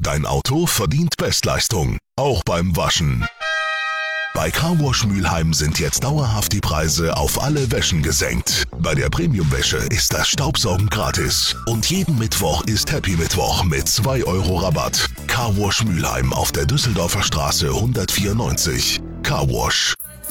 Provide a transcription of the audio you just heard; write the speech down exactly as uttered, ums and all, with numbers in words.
Dein Auto verdient Bestleistung, auch beim Waschen. Bei Carwash Mülheim sind jetzt dauerhaft die Preise auf alle Wäschen gesenkt. Bei der Premium-Wäsche ist das Staubsaugen gratis. Und jeden Mittwoch ist Happy Mittwoch mit zwei Euro Rabatt. Carwash Mülheim auf der Düsseldorfer Straße hundertvierundneunzig. Carwash